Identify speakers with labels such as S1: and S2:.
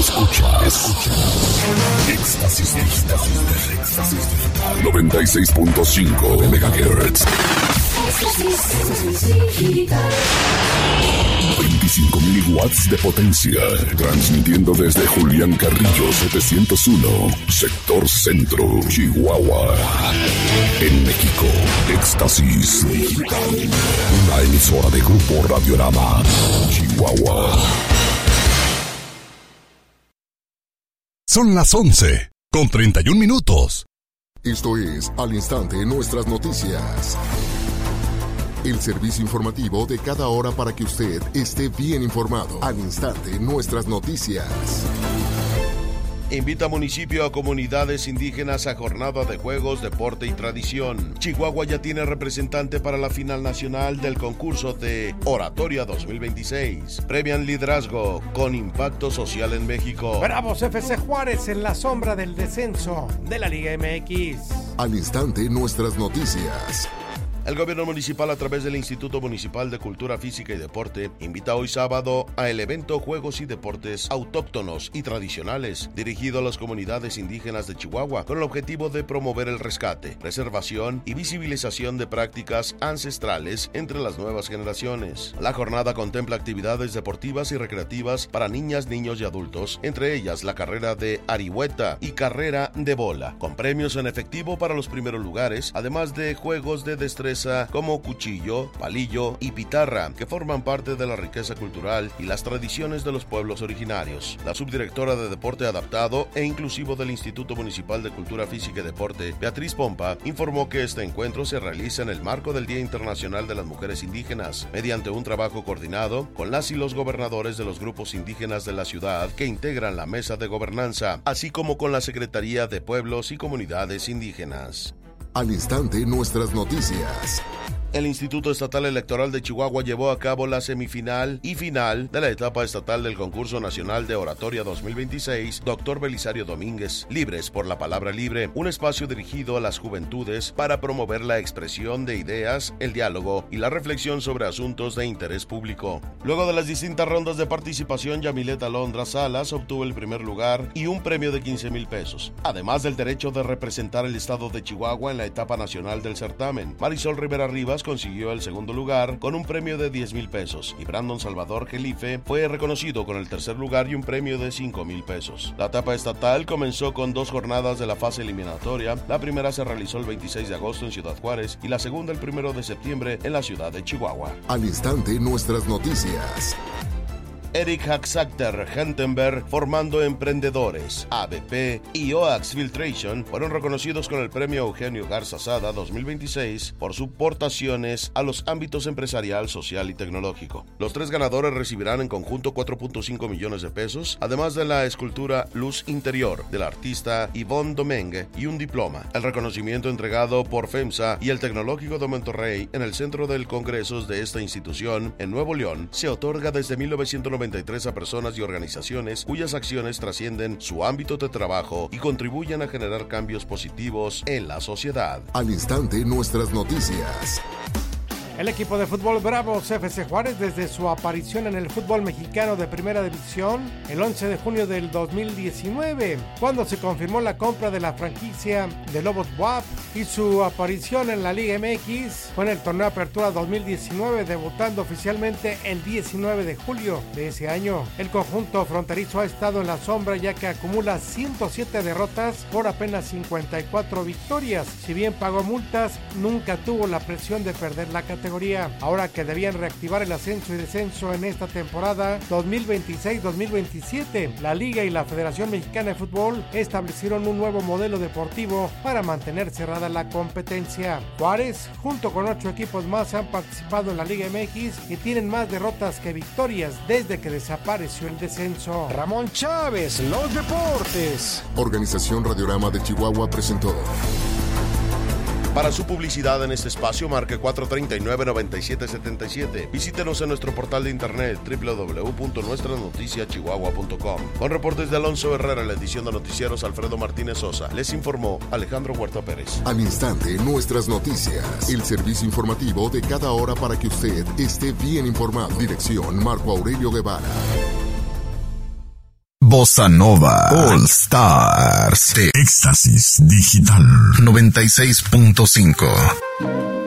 S1: Escuchas. Éxtasis Digital. 96.5 MHz. 25.000 watts de potencia. Transmitiendo desde Julián Carrillo 701, Sector Centro, Chihuahua. En México, Éxtasis Digital. Una emisora de Grupo Radiorama, Chihuahua. Son las 11:31.
S2: Esto es Al Instante Nuestras Noticias. El servicio informativo de cada hora para que usted esté bien informado. Al Instante Nuestras Noticias.
S3: Invita municipio a comunidades indígenas a jornada de juegos, deporte y tradición. Chihuahua ya tiene representante para la final nacional del concurso de Oratoria 2026. Premian liderazgo con impacto social en México.
S4: Bravos FC Juárez en la sombra del descenso de la Liga MX.
S2: Al Instante Nuestras Noticias.
S3: El gobierno municipal, a través del Instituto Municipal de Cultura Física y Deporte, invita hoy sábado al evento Juegos y Deportes Autóctonos y Tradicionales, dirigido a las comunidades indígenas de Chihuahua, con el objetivo de promover el rescate, preservación y visibilización de prácticas ancestrales entre las nuevas generaciones. La jornada contempla actividades deportivas y recreativas para niñas, niños y adultos, entre ellas la carrera de arihueta y carrera de bola, con premios en efectivo para los primeros lugares, además de juegos de destreza como cuchillo, palillo y pitarra, que forman parte de la riqueza cultural y las tradiciones de los pueblos originarios. La subdirectora de Deporte Adaptado e Inclusivo del Instituto Municipal de Cultura Física y Deporte, Beatriz Pompa, informó que este encuentro se realiza en el marco del Día Internacional de las Mujeres Indígenas, mediante un trabajo coordinado con las y los gobernadores de los grupos indígenas de la ciudad que integran la mesa de gobernanza, así como con la Secretaría de Pueblos y Comunidades Indígenas.
S2: Al Instante Nuestras Noticias.
S3: El Instituto Estatal Electoral de Chihuahua llevó a cabo la semifinal y final de la etapa estatal del Concurso Nacional de Oratoria 2026 Dr. Belisario Domínguez, Libres por la Palabra Libre, un espacio dirigido a las juventudes para promover la expresión de ideas, el diálogo y la reflexión sobre asuntos de interés público. Luego de las distintas rondas de participación, Yamilet Alondra Salas obtuvo el primer lugar y un premio de 15,000 pesos, además del derecho de representar el estado de Chihuahua en la etapa nacional del certamen. Marisol Rivera Rivas consiguió el segundo lugar con un premio de 10,000 pesos y Brandon Salvador Gelife fue reconocido con el tercer lugar y un premio de 5,000 pesos. La etapa estatal comenzó con 2 jornadas de la fase eliminatoria. La primera se realizó el 26 de agosto en Ciudad Juárez y la segunda el 1 de septiembre en la ciudad de Chihuahua.
S2: Al Instante Nuestras Noticias.
S3: Eric Haxacter Hentenberg, Formando Emprendedores, ABP y OAX Filtration fueron reconocidos con el premio Eugenio Garza Sada 2026 por sus aportaciones a los ámbitos empresarial, social y tecnológico. Los 3 ganadores recibirán en conjunto 4.5 millones de pesos, además de la escultura Luz Interior del artista Yvonne Domengue y un diploma. El reconocimiento entregado por FEMSA y el Tecnológico de Monterrey en el Centro de Congresos de esta institución en Nuevo León se otorga desde 1993 a personas y organizaciones cuyas acciones trascienden su ámbito de trabajo y contribuyen a generar cambios positivos en la sociedad.
S2: Al Instante Nuestras Noticias.
S4: El equipo de fútbol Bravos FC Juárez, desde su aparición en el fútbol mexicano de primera división el 11 de junio del 2019, cuando se confirmó la compra de la franquicia de Lobos WAP, y su aparición en la Liga MX fue en el torneo Apertura 2019, debutando oficialmente el 19 de julio de ese año. El conjunto fronterizo ha estado en la sombra, ya que acumula 107 derrotas por apenas 54 victorias. Si bien pagó multas, nunca tuvo la presión de perder la categoría. Ahora que debían reactivar el ascenso y descenso en esta temporada 2026-2027, la Liga y la Federación Mexicana de Fútbol establecieron un nuevo modelo deportivo para mantener cerrada la competencia. Juárez, junto con 8 equipos más, han participado en la Liga MX y tienen más derrotas que victorias desde que desapareció el descenso.
S5: Ramón Chávez, los deportes.
S2: Organización Radiorama de Chihuahua presentó.
S3: Para su publicidad en este espacio, marque 439-9777. Visítenos en nuestro portal de internet www.nuestranoticiachihuahua.com. Con reportes de Alonso Herrera, la edición de Noticieros Alfredo Martínez Sosa, les informó Alejandro Huerta Pérez.
S2: Al Instante Nuestras Noticias. El servicio informativo de cada hora para que usted esté bien informado. Dirección Marco Aurelio Guevara.
S6: Bossa Nova All Stars de Éxtasis Digital 96.5.